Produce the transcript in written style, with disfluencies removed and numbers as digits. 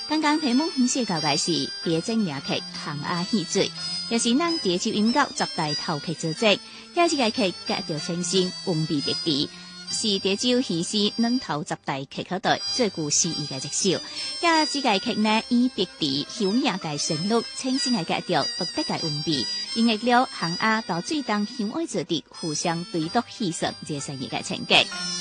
剛剛題目分析到嘅是別證名劇《行阿戲水》，也是咱地州音樂十大頭曲之一。也是個劇格調清新，文筆別致，是地州戲詩兩頭十大曲口內最具詩意嘅一首。也這個劇呢，以別致優雅嘅旋律、清新嘅格調、獨特嘅文筆，演繹了行阿到水中相愛之地互相對讀戲說這三個嘅情景。